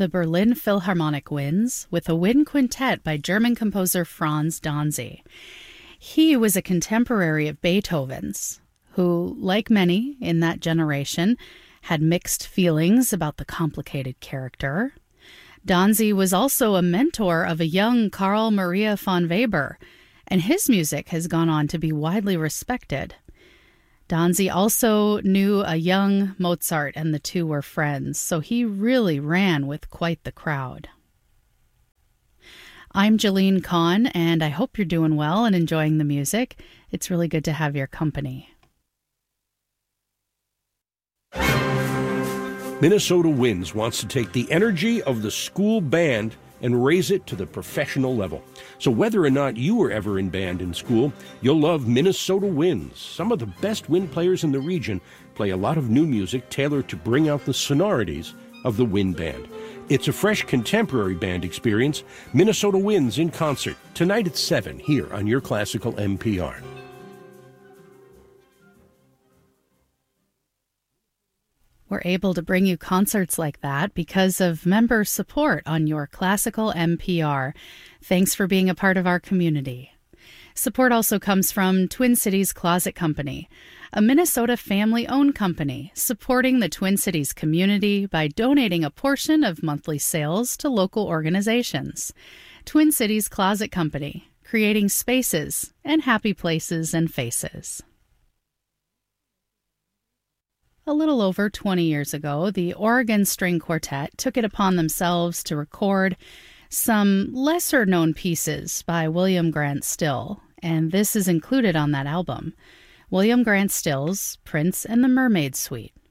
the Berlin Philharmonic Winds with a wind quintet by German composer Franz Danzy. He was a contemporary of Beethoven's, who, like many in that generation, had mixed feelings about the complicated character. Danzy was also a mentor of a young Carl Maria von Weber, and his music has gone on to be widely respected. Danzy also knew a young Mozart, and the two were friends, so he really ran with quite the crowd. I'm Jolene Kahn, and I hope you're doing well and enjoying the music. It's really good to have your company. Minnesota Winds wants to take the energy of the school band and raise it to the professional level. So whether or not you were ever in band in school, you'll love Minnesota Winds. Some of the best wind players in the region play a lot of new music tailored to bring out the sonorities of the wind band. It's a fresh contemporary band experience. Minnesota Winds in concert tonight at 7 here on your Classical NPR. We're able to bring you concerts like that because of member support on your Classical NPR. Thanks for being a part of our community. Support also comes from Twin Cities Closet Company, a Minnesota family-owned company supporting the Twin Cities community by donating a portion of monthly sales to local organizations. Twin Cities Closet Company, creating spaces and happy places and faces. A little over 20 years ago, the Oregon String Quartet took it upon themselves to record some lesser-known pieces by William Grant Still, and this is included on that album. William Grant Still's Prince and the Mermaid Suite.